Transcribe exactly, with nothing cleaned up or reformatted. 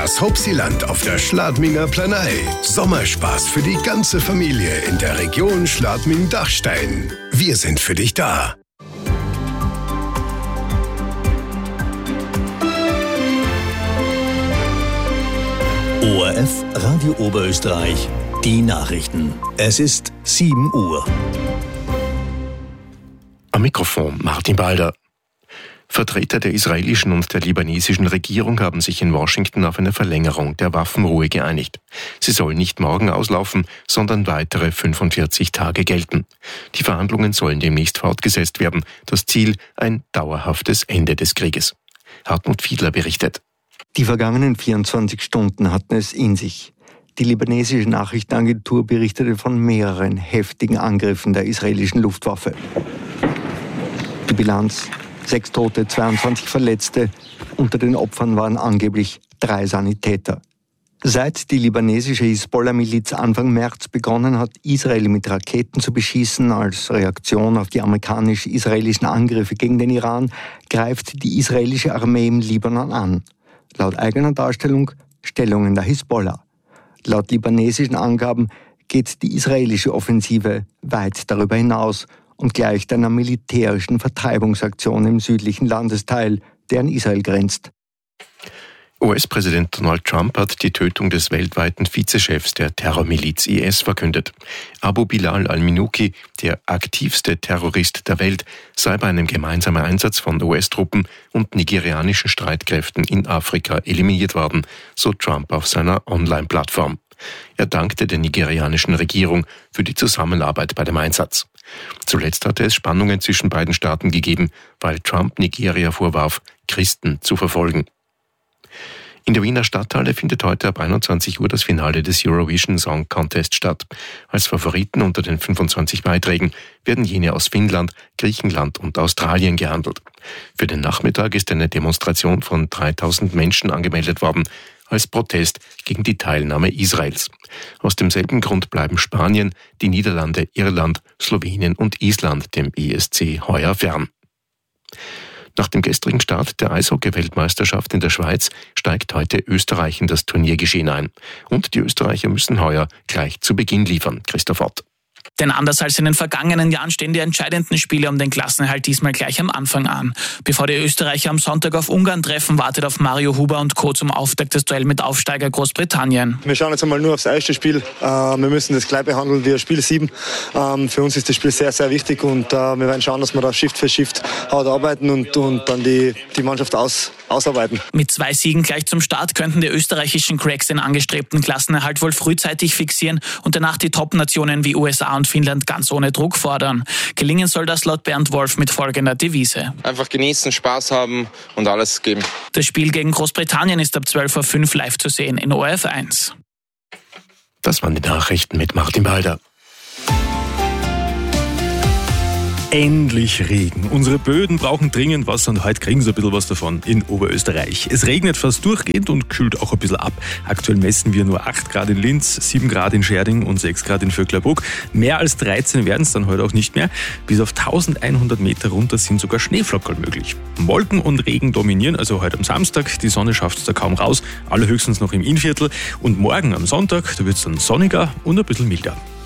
Das Hauptzielland auf der Schladminger Planei. Sommerspaß für die ganze Familie in der Region Schladming-Dachstein. Wir sind für dich da. O R F Radio Oberösterreich, die Nachrichten. Es ist sieben Uhr. Am Mikrofon Martin Balder. Vertreter der israelischen und der libanesischen Regierung haben sich in Washington auf eine Verlängerung der Waffenruhe geeinigt. Sie soll nicht morgen auslaufen, sondern weitere fünfundvierzig Tage gelten. Die Verhandlungen sollen demnächst fortgesetzt werden. Das Ziel ein dauerhaftes Ende des Krieges. Hartmut Fiedler berichtet. Die vergangenen vierundzwanzig Stunden hatten es in sich. Die libanesische Nachrichtenagentur berichtete von mehreren heftigen Angriffen der israelischen Luftwaffe. Die Bilanz: sechs Tote, zweiundzwanzig Verletzte. Unter den Opfern waren angeblich drei Sanitäter. Seit die libanesische Hisbollah-Miliz Anfang März begonnen hat, Israel mit Raketen zu beschießen, als Reaktion auf die amerikanisch-israelischen Angriffe gegen den Iran, greift die israelische Armee im Libanon an. Laut eigener Darstellung Stellungen der Hisbollah. Laut libanesischen Angaben geht die israelische Offensive weit darüber hinaus und gleicht einer militärischen Vertreibungsaktion im südlichen Landesteil, der an Israel grenzt. U S-Präsident Donald Trump hat die Tötung des weltweiten Vizechefs der Terrormiliz I S verkündet. Abu Bilal al-Minuki, der aktivste Terrorist der Welt, sei bei einem gemeinsamen Einsatz von U S-Truppen und nigerianischen Streitkräften in Afrika eliminiert worden, so Trump auf seiner Online-Plattform. Er dankte der nigerianischen Regierung für die Zusammenarbeit bei dem Einsatz. Zuletzt hatte es Spannungen zwischen beiden Staaten gegeben, weil Trump Nigeria vorwarf, Christen zu verfolgen. In der Wiener Stadthalle findet heute ab einundzwanzig Uhr das Finale des Eurovision Song Contest statt. Als Favoriten unter den fünfundzwanzig Beiträgen werden jene aus Finnland, Griechenland und Australien gehandelt. Für den Nachmittag ist eine Demonstration von dreitausend Menschen angemeldet worden, als Protest gegen die Teilnahme Israels. Aus demselben Grund bleiben Spanien, die Niederlande, Irland, Slowenien und Island dem E S C heuer fern. Nach dem gestrigen Start der Eishockey-Weltmeisterschaft in der Schweiz steigt heute Österreich in das Turniergeschehen ein. Und die Österreicher müssen heuer gleich zu Beginn liefern. Christoph Ott. Denn anders als in den vergangenen Jahren stehen die entscheidenden Spiele um den Klassenerhalt diesmal gleich am Anfang an. Bevor die Österreicher am Sonntag auf Ungarn treffen, wartet auf Mario Huber und Co. zum Auftakt das Duell mit Aufsteiger Großbritannien. Wir schauen jetzt einmal nur aufs erste Spiel. Wir müssen das gleich behandeln wie Spiel sieben. Für uns ist das Spiel sehr, sehr wichtig und wir werden schauen, dass wir da Shift für Shift hart arbeiten und, und dann die, die Mannschaft aus, ausarbeiten. Mit zwei Siegen gleich zum Start könnten die österreichischen Cracks den angestrebten Klassenerhalt wohl frühzeitig fixieren und danach die Top-Nationen wie U S A und Finnland ganz ohne Druck fordern. Gelingen soll das laut Bernd Wolf mit folgender Devise: Einfach genießen, Spaß haben und alles geben. Das Spiel gegen Großbritannien ist ab zwölf Uhr fünf live zu sehen in O R F eins. Das waren die Nachrichten mit Martin Balder. Endlich Regen. Unsere Böden brauchen dringend Wasser und heute kriegen sie ein bisschen was davon in Oberösterreich. Es regnet fast durchgehend und kühlt auch ein bisschen ab. Aktuell messen wir nur acht Grad in Linz, sieben Grad in Scherding und sechs Grad in Vöcklerbruck. Mehr als dreizehn werden es dann heute auch nicht mehr. Bis auf eintausendeinhundert Meter runter sind sogar Schneeflockerl möglich. Wolken und Regen dominieren, also heute am Samstag. Die Sonne schafft es da kaum raus, allerhöchstens noch im Innviertel. Und morgen am Sonntag, da wird es dann sonniger und ein bisschen milder.